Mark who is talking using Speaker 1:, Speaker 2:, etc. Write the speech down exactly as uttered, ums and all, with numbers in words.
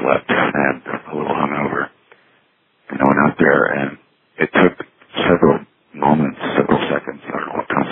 Speaker 1: slept and a little hungover. And I went out there, and it took several moments, several seconds, I don't know what time